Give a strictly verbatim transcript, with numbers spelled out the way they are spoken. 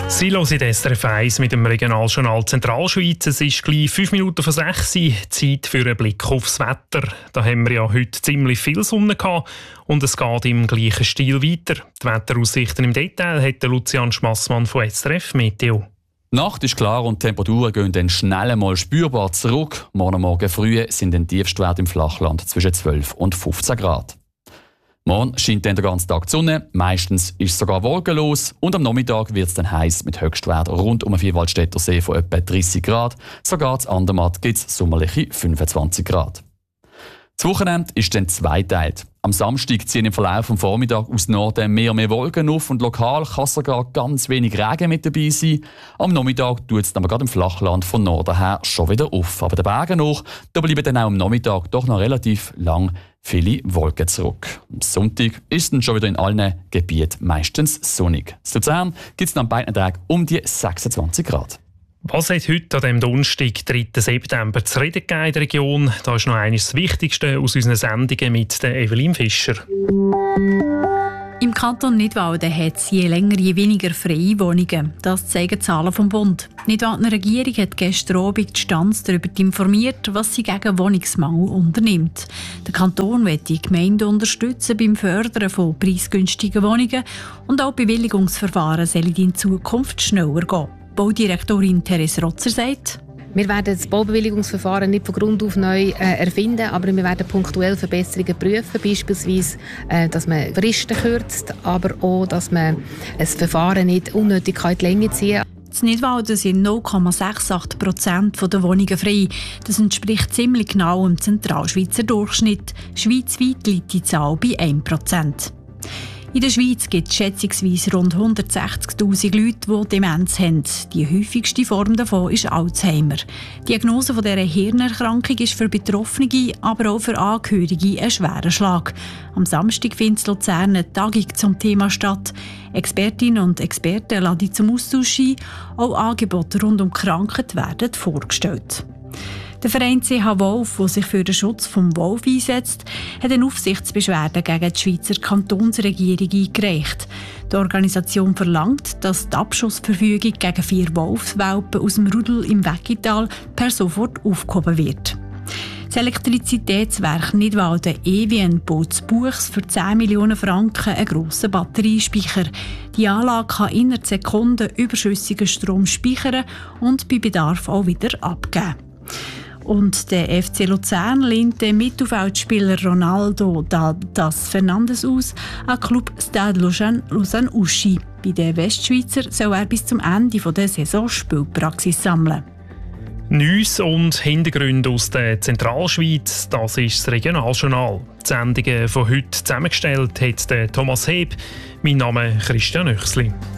Sie hören S R F eins mit dem Regionaljournal Zentralschweiz. Es ist gleich fünf Minuten vor sechs Uhr. Zeit für einen Blick aufs Wetter. Da haben wir ja heute ziemlich viel Sonne gehabt und es geht im gleichen Stil weiter. Die Wetteraussichten im Detail hat Lucian Schmassmann von S R F Meteo. Die Nacht ist klar und die Temperaturen gehen dann schnell einmal spürbar zurück. Morgen Morgen früh sind den Tiefstwert im Flachland zwischen zwölf und fünfzehn Grad. Morgen scheint dann den ganzen Tag die Sonne, meistens ist es sogar wolkenlos und am Nachmittag wird es dann heiß mit Höchstwert rund um den Vierwaldstätter See von etwa dreißig Grad. Sogar zu Andermatt gibt es sommerliche fünfundzwanzig Grad. Das Wochenende ist dann zweiteilt. Am Samstag ziehen im Verlauf des Vormittags aus Norden mehr und mehr Wolken auf und lokal kann sogar ganz wenig Regen mit dabei sein. Am Nachmittag tut es dann gerade im Flachland von Norden her schon wieder auf. Aber den Bergen nach, da bleiben dann auch am Nachmittag doch noch relativ lang viele Wolken zurück. Am Sonntag ist es dann schon wieder in allen Gebieten meistens sonnig. In Luzern gibt es dann an beiden Tagen um die sechsundzwanzig Grad. Was hat heute an diesem Donnerstag, dritten September, zu reden gegeben in der Region? Da ist noch eines das Wichtigste aus unseren Sendungen mit der Evelyn Fischer. Im Kanton Nidwalden hat es je länger, je weniger freie Wohnungen. Das zeigen Zahlen vom Bund. Die Nidwaldener Regierung hat gestern Abend die Stanz darüber informiert, was sie gegen Wohnungsmangel unternimmt. Der Kanton will die Gemeinden unterstützen beim Fördern von preisgünstigen Wohnungen und auch Bewilligungsverfahren sollen in Zukunft schneller gehen. Baudirektorin Therese Rotzer sagt: Wir werden das Baubewilligungsverfahren nicht von Grund auf neu äh, erfinden, aber wir werden punktuell Verbesserungen prüfen, beispielsweise, äh, dass man Fristen kürzt, aber auch, dass man ein Verfahren nicht unnötig in die Länge ziehen kann. In Nidwalden sind null Komma achtundsiebzig Prozent der Wohnungen frei. Das entspricht ziemlich genau dem Zentralschweizer Durchschnitt. Schweizweit liegt die Zahl bei ein Prozent. In der Schweiz gibt es schätzungsweise rund hundertsechzigtausend Leute, die Demenz haben. Die häufigste Form davon ist Alzheimer. Die Diagnose dieser Hirnerkrankung ist für Betroffene, aber auch für Angehörige ein schwerer Schlag. Am Samstag findet in Luzern eine Tagung zum Thema statt. Expertinnen und Experten laden zum Austausch ein. Auch Angebote rund um Krankheit werden vorgestellt. Der Verein C H Wolf, der sich für den Schutz des Wolf einsetzt, hat eine Aufsichtsbeschwerde gegen die Schweizer Kantonsregierung eingereicht. Die Organisation verlangt, dass die Abschussverfügung gegen vier Wolfswelpen aus dem Rudel im Weckital per sofort aufgehoben wird. Das Elektrizitätswerk Nidwalden Ewien baut zu Buchs für zehn Millionen Franken einen grossen Batteriespeicher. Die Anlage kann innerhalb Sekunden überschüssigen Strom speichern und bei Bedarf auch wieder abgeben. Und der F C Luzern lehnt den Mittelfeldspieler Ronaldo das Fernandes aus an Club Stade Lausanne-Uschi. Bei den Westschweizer soll er bis zum Ende der Saison Spielpraxis sammeln. Neues und Hintergründe aus der Zentralschweiz, das ist das Regionaljournal. Die Sendungen von heute zusammengestellt hat Thomas Heb. Mein Name ist Christian Oechsli.